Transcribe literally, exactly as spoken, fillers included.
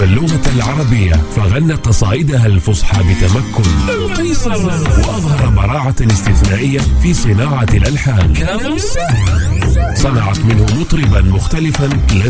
اللغة العربية، فغنى قصائدها الفصحى بتمكن وأظهر براعة استثنائية في صناعة الألحان. صنعت منه مطربا مختلفا